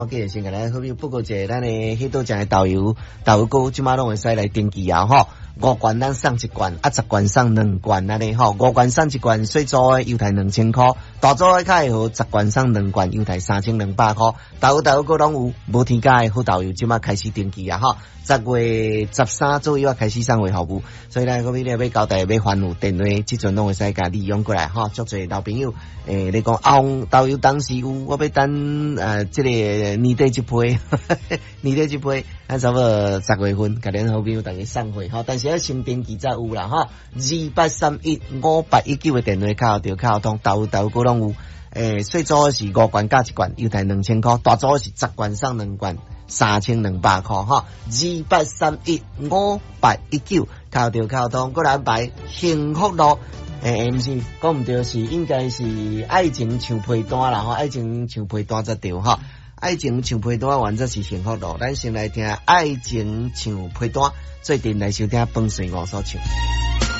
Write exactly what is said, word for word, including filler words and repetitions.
OK， 先甲咱好比报告一下，咱诶迄倒正诶导游，导游哥即马拢会使来登记啊吼。五罐咱送一罐，啊十罐送两罐安尼吼。五罐送一罐，小组诶优待两千箍，大组诶较会好，十罐送两罐，优待三千两百箍。导游导游哥拢有，无添加诶好导游即马开始登记啊吼。十月十三左右啊开始送回服务，所以咱嗰邊要交代要番號電話，即陣攏會使甲利用過來吼。足濟老朋友，誒、欸，你講啊，導遊當時有我要等誒，即、呃這個年底一批，年底一批，咱差不多十月份，甲咱好朋友大家送回吼。但是要先登記才有啦吼。二八三一五八一九嘅電話卡號卡通，導遊導遊個攏有。誒，小組是五罐加一罐，優待兩千塊；大組是十罐送兩罐。三千兩百塊哈，二八三一五八一九，靠條靠通，過來安排幸福路，誒，唔是講唔對，是應該是愛情唱配單啦，吼，愛情唱配單才對哈，愛情唱配單完則是幸福路，咱先來聽愛情唱配單，最近來收聽風水五所唱。